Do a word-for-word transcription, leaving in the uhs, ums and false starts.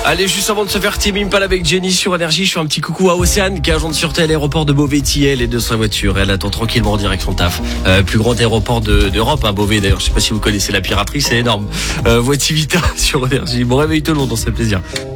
Allez, juste avant de se faire Tim Impala avec Jenny sur Énergie, je fais un petit coucou à Océane, qui est agent de sûreté à l'aéroport de Beauvais. Elle est de sa voiture. Elle attend tranquillement en direction taf. Euh, plus grand aéroport de, d'Europe, hein, Beauvais d'ailleurs. Je sais pas si vous connaissez la piraterie, c'est énorme. Euh, Voici Vita sur Énergie. Bon réveil tout le monde, on se fait plaisir.